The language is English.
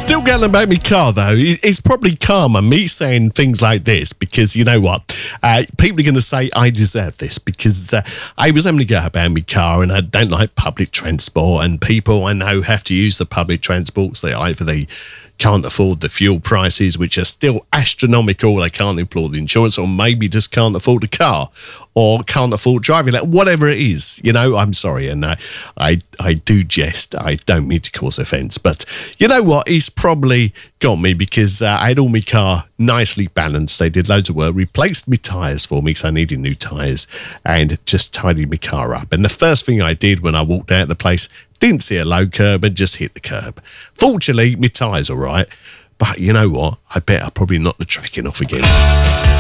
Still going about my car, though. It's probably karma, me saying things like this, because you know what? People are going to say I deserve this, because I was having to go about my car and I don't like public transport, and people I know have to use the public transports. Either they can't afford the fuel prices, which are still astronomical, they can't afford the insurance, or maybe just can't afford a car, or can't afford driving, like whatever it is, you know. I'm sorry, and I do jest. I don't mean to cause offence, but you know what? He's probably got me, because I had all my car nicely balanced. They did loads of work, replaced my tyres for me because I needed new tyres, and just tidied my car up. And the first thing I did when I walked out of the place, didn't see a low curb and just hit the curb. Fortunately, my tyres all right, but you know what? I bet I probably knocked the tracking off again.